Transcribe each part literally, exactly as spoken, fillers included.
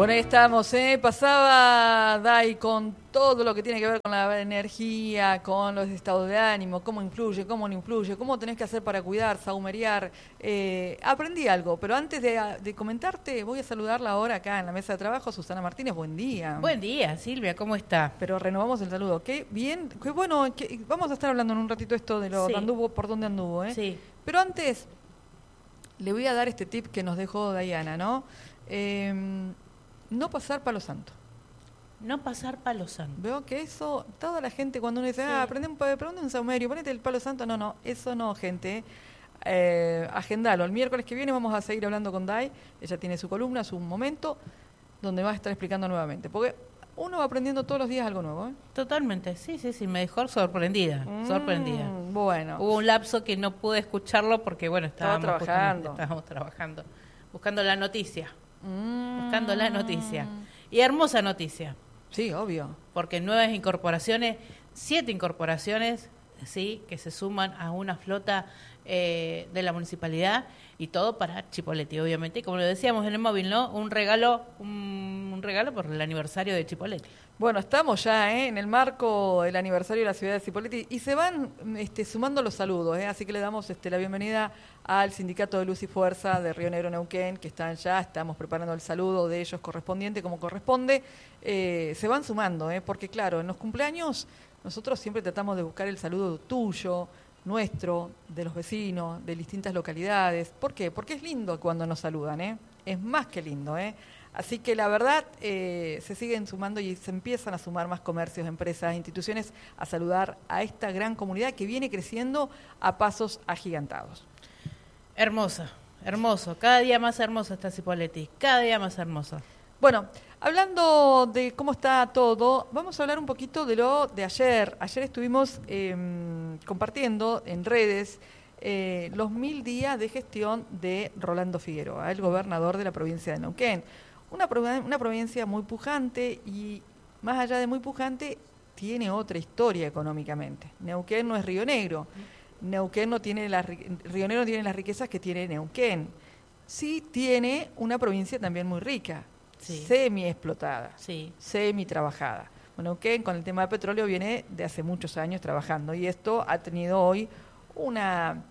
Bueno, ahí estamos, ¿eh? Pasaba Dai con todo lo que tiene que ver con la energía, con los estados de ánimo, cómo influye, cómo no influye, cómo tenés que hacer para cuidar, saumeriar. Eh, aprendí algo, pero antes de, de comentarte, voy a saludarla ahora acá en la mesa de trabajo, Susana Martínez. Buen día. Buen día, Silvia, ¿cómo está? Pero renovamos el saludo. Qué bien, qué bueno. Qué, vamos a estar hablando en un ratito esto de lo Sí. de anduvo, por dónde anduvo, ¿eh? Sí. Pero antes, le voy a dar este tip que nos dejó Diana, ¿no? Eh, no pasar palo santo. No pasar palo santo. Veo que eso, toda la gente cuando uno dice, Sí. ah, prende un, prende un saumerio, ponete el palo santo, no, no, eso no, gente. Eh, agendalo, el miércoles que viene vamos a seguir hablando con Dai, ella tiene su columna, su momento, donde va a estar explicando nuevamente, porque uno va aprendiendo todos los días algo nuevo, ¿eh? Totalmente, sí, sí, sí, me dejó sorprendida, Mm, sorprendida. Bueno. Hubo un lapso que no pude escucharlo porque, bueno, estábamos Estaba trabajando. justamente- Estábamos trabajando, buscando la noticia, Mm. buscando la noticia. Y hermosa noticia, Sí, obvio. porque nuevas incorporaciones, siete incorporaciones, sí, que se suman a una flota eh, de la municipalidad y todo para Chipoleti, obviamente. Y como lo decíamos en el móvil, ¿no? Un regalo, un, un regalo por el aniversario de Chipoleti. Bueno, estamos ya ¿eh? en el marco del aniversario de la ciudad de Cipolletti y se van este, sumando los saludos, ¿eh? Así que le damos este, la bienvenida al Sindicato de Luz y Fuerza de Río Negro Neuquén, que están ya, estamos preparando el saludo de ellos correspondiente como corresponde. Eh, se van sumando, ¿eh? Porque claro, en los cumpleaños nosotros siempre tratamos de buscar el saludo tuyo, nuestro, de los vecinos, de distintas localidades. ¿Por qué? Porque es lindo cuando nos saludan, ¿eh? Es más que lindo, ¿eh? Así que la verdad eh, se siguen sumando y se empiezan a sumar más comercios, empresas, instituciones a saludar a esta gran comunidad que viene creciendo a pasos agigantados. Hermosa, hermoso, cada día más hermoso está Cipolletti, cada día más hermoso. Bueno, hablando de cómo está todo, vamos a hablar un poquito de lo de ayer. Ayer estuvimos eh, compartiendo en redes eh, los mil días de gestión de Rolando Figueroa, el gobernador de la provincia de Neuquén. Una, una provincia muy pujante y, más allá de muy pujante, tiene otra historia económicamente. Neuquén no es Río Negro. Neuquén no tiene la, Río Negro no tiene las riquezas que tiene Neuquén. Sí tiene una provincia también muy rica, Sí. semi explotada, Sí. semi trabajada. Bueno, Neuquén con el tema del petróleo viene de hace muchos años trabajando y esto ha tenido hoy una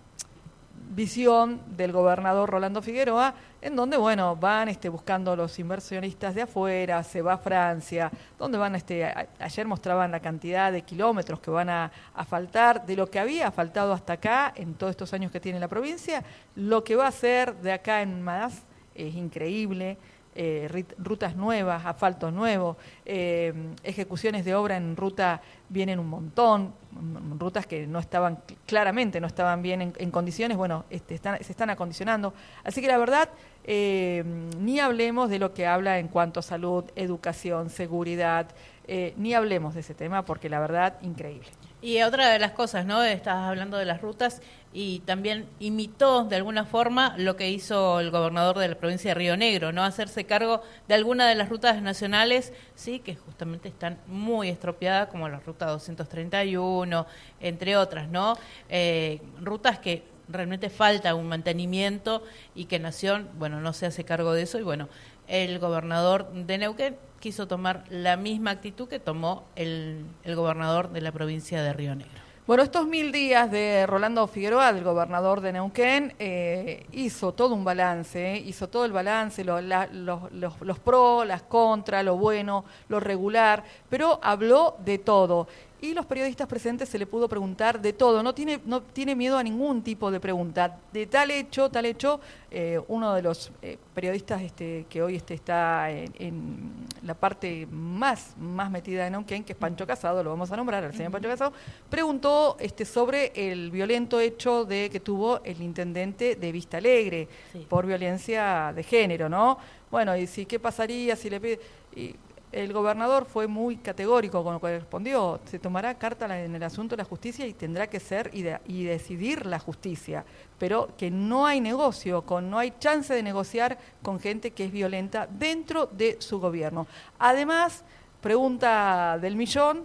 visión del gobernador Rolando Figueroa, en donde, bueno, van este, buscando los inversionistas de afuera, se va a Francia, donde van, este, a, ayer mostraban la cantidad de kilómetros que van a, a faltar, de lo que había faltado hasta acá, en todos estos años que tiene la provincia, lo que va a hacer de acá en más es increíble. Eh, rutas nuevas, asfaltos nuevos, eh, ejecuciones de obra en ruta vienen un montón, rutas que no estaban, claramente no estaban bien en, en condiciones, bueno, este, están, se están acondicionando. Así que la verdad, eh, ni hablemos de lo que habla en cuanto a salud, educación, seguridad, eh, ni hablemos de ese tema porque la verdad, increíble. Y otra de las cosas, ¿no? Estabas hablando de las rutas y también imitó de alguna forma lo que hizo el gobernador de la provincia de Río Negro, ¿no? Hacerse cargo de alguna de las rutas nacionales, sí, que justamente están muy estropeadas, como la ruta doscientos treinta y uno, entre otras, ¿no? Eh, rutas que realmente falta un mantenimiento y que Nación, bueno, no se hace cargo de eso y bueno, el gobernador de Neuquén quiso tomar la misma actitud que tomó el, el gobernador de la provincia de Río Negro. Bueno, estos mil días de Rolando Figueroa, del gobernador de Neuquén, eh, hizo todo un balance, ¿eh? hizo todo el balance, lo, la, los, los, los pros, las contras, lo bueno, lo regular, pero habló de todo. Y los periodistas presentes se le pudo preguntar de todo, no tiene, no tiene miedo a ningún tipo de pregunta. De tal hecho, tal hecho, eh, uno de los eh, periodistas este, que hoy este, está en, en la parte más, más metida de Neuquén, que es Pancho Casado, lo vamos a nombrar, al señor uh-huh. Pancho Casado, preguntó este, sobre el violento hecho de que tuvo el intendente de Vista Alegre, sí. por violencia de género, ¿no? Bueno, y si qué pasaría si le pide... Y, el gobernador fue muy categórico con lo que respondió. Se tomará carta en el asunto de la justicia y tendrá que ser y, de, y decidir la justicia. Pero que no hay negocio, con, no hay chance de negociar con gente que es violenta dentro de su gobierno. Además, pregunta del millón,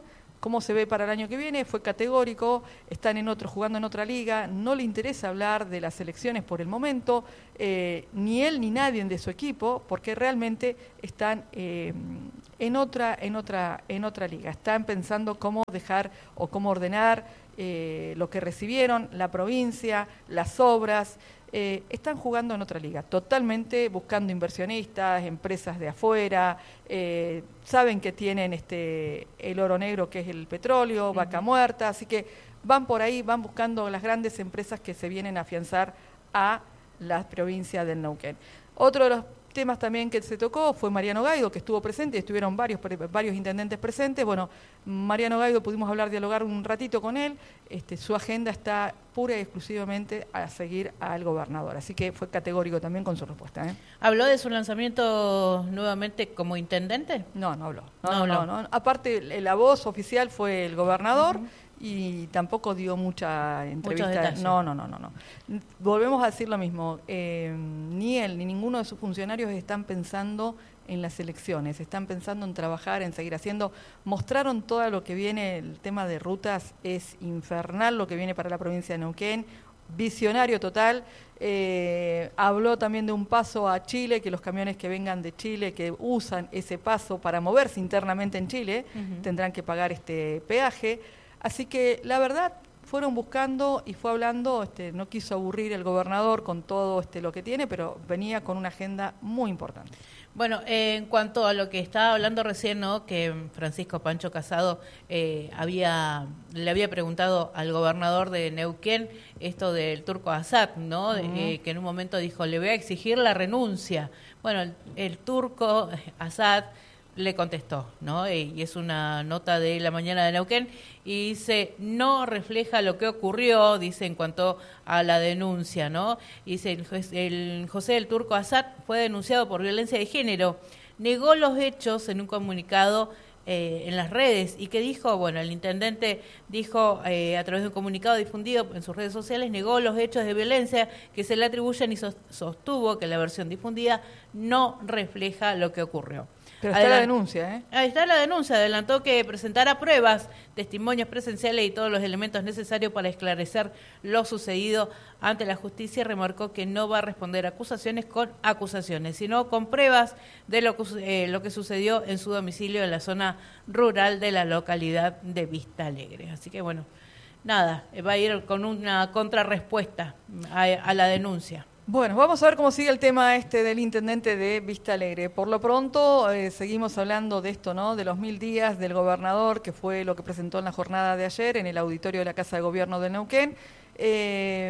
¿Cómo se ve para el año que viene? Fue categórico, están en otro, jugando en otra liga, no le interesa hablar de las elecciones por el momento, eh, ni él ni nadie de su equipo, porque realmente están eh, en otra, en otra, en otra liga. Están pensando cómo dejar o cómo ordenar eh, lo que recibieron, la provincia, las obras. Eh, están jugando en otra liga, totalmente buscando inversionistas, empresas de afuera, eh, saben que tienen este el oro negro, que es el petróleo, uh-huh. Vaca Muerta, así que van por ahí, van buscando las grandes empresas que se vienen a afianzar a la provincia del Neuquén. Otro de los temas también que se tocó fue Mariano Gaido, que estuvo presente, estuvieron varios varios intendentes presentes. Bueno, Mariano Gaido pudimos hablar, dialogar un ratito con él. Este, su agenda está pura y exclusivamente a seguir al gobernador, así que fue categórico también con su respuesta. ¿eh? ¿Habló de su lanzamiento nuevamente como intendente? No, no habló. No, no, no, no. no. Aparte, la voz oficial fue el gobernador. Uh-huh. Y tampoco dio mucha entrevista. No, no, no, no, no. Volvemos a decir lo mismo. Eh, ni él ni ninguno de sus funcionarios están pensando en las elecciones, están pensando en trabajar, en seguir haciendo. Mostraron todo lo que viene, el tema de rutas es infernal lo que viene para la provincia de Neuquén, visionario total. Eh, habló también de un paso a Chile, que los camiones que vengan de Chile, que usan ese paso para moverse internamente en Chile, uh-huh. tendrán que pagar este peaje. Así que la verdad fueron buscando y fue hablando, este, no quiso aburrir el gobernador con todo este lo que tiene, pero venía con una agenda muy importante. Bueno, eh, en cuanto a lo que estaba hablando recién, ¿no? Que Francisco Pancho Casado eh, había le había preguntado al gobernador de Neuquén esto del turco Asad, ¿no? Uh-huh. eh, que en un momento dijo, le voy a exigir la renuncia. Bueno, el, el turco Asad le contestó, ¿no? Y es una nota de La Mañana de Neuquén, y dice, no refleja lo que ocurrió, dice, en cuanto a la denuncia, ¿no? Y dice, el, el José del Turco Asad fue denunciado por violencia de género, negó los hechos en un comunicado eh, en las redes, y que dijo, bueno, el intendente dijo eh, a través de un comunicado difundido en sus redes sociales, negó los hechos de violencia que se le atribuyen y sostuvo que la versión difundida no refleja lo que ocurrió. Pero está Adelant- la denuncia, ¿eh? Ahí está la denuncia. Adelantó que presentará pruebas, testimonios presenciales y todos los elementos necesarios para esclarecer lo sucedido ante la justicia. Remarcó que no va a responder acusaciones con acusaciones, sino con pruebas de lo que, eh, lo que sucedió en su domicilio en la zona rural de la localidad de Vista Alegre. Así que, bueno, nada, va a ir con una contrarrespuesta a, a la denuncia. Bueno, vamos a ver cómo sigue el tema este del intendente de Vista Alegre. Por lo pronto, eh, seguimos hablando de esto, ¿no? De los mil días del gobernador, que fue lo que presentó en la jornada de ayer en el auditorio de la Casa de Gobierno de Neuquén. Eh,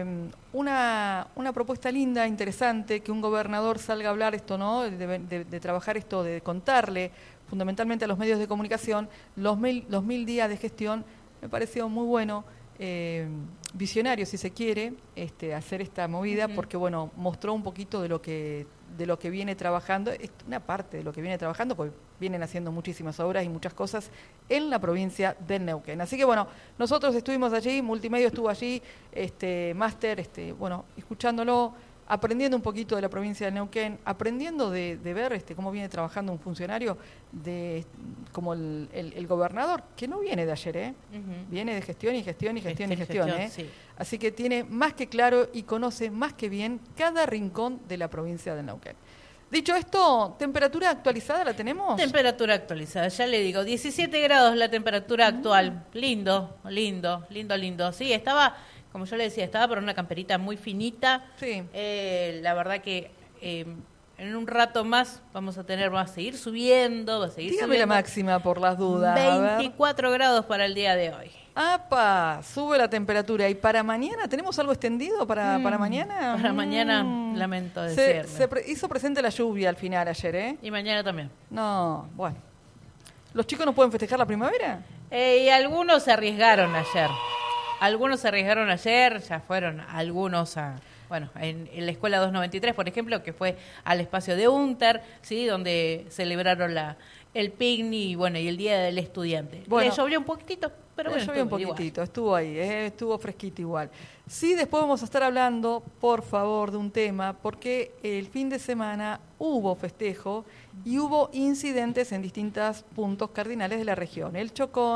una, una propuesta linda, interesante, que un gobernador salga a hablar esto, ¿no? De, de, de trabajar esto, de contarle fundamentalmente a los medios de comunicación los mil, los mil días de gestión. Me pareció muy bueno. Eh, visionario, si se quiere, este, hacer esta movida, uh-huh. porque bueno, mostró un poquito de lo que de lo que viene trabajando, es una parte de lo que viene trabajando, porque vienen haciendo muchísimas obras y muchas cosas en la provincia del Neuquén. Así que bueno, nosotros estuvimos allí, Multimedio estuvo allí, este, Máster, este, bueno, escuchándolo, aprendiendo un poquito de la provincia de Neuquén, aprendiendo de, de ver este, cómo viene trabajando un funcionario de como el, el, el gobernador, que no viene de ayer, ¿eh? Uh-huh. Viene de gestión y gestión y gestión y gestión, gestión ¿eh? Sí. Así que tiene más que claro y conoce más que bien cada rincón de la provincia de Neuquén. Dicho esto, ¿temperatura actualizada la tenemos? Temperatura actualizada, ya le digo, diecisiete grados la temperatura actual. Uh-huh. Lindo, lindo, lindo, lindo. Sí, estaba... Como yo le decía, estaba por una camperita muy finita. Sí. Eh, la verdad que eh, en un rato más vamos a tener, va a seguir subiendo, va a seguir Dígame subiendo. la máxima por las dudas. veinticuatro grados para el día de hoy. ¡Apa! Sube la temperatura. ¿Y para mañana? ¿Tenemos algo extendido para, mm, para mañana? Para mm. mañana, lamento decirle. Se, se pre- hizo presente la lluvia al final ayer, ¿eh? Y mañana también. No, bueno. ¿Los chicos no pueden festejar la primavera? Eh, y algunos se arriesgaron ayer. Algunos se arriesgaron ayer, ya fueron algunos a, bueno, en, en la escuela doscientos noventa y tres, por ejemplo, que fue al espacio de Unter, sí, donde celebraron la el picnic y bueno, y el Día del Estudiante. Bueno, le llovió un poquitito, pero bueno, le llovió un poquitito, igual. Estuvo ahí, eh, estuvo fresquito igual. Sí, después vamos a estar hablando, por favor, de un tema, porque el fin de semana hubo festejo y hubo incidentes en distintos puntos cardinales de la región. El Chocón,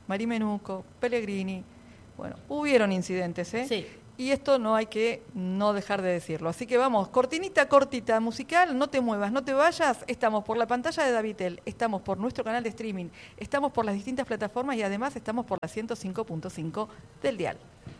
Marimenuco, Pellegrini. Bueno, hubieron incidentes, ¿eh? Sí. Y esto no hay que no dejar de decirlo. Así que vamos, cortinita cortita musical, no te muevas, no te vayas. Estamos por la pantalla de Davitel, estamos por nuestro canal de streaming, estamos por las distintas plataformas y además estamos por la ciento cinco punto cinco del dial.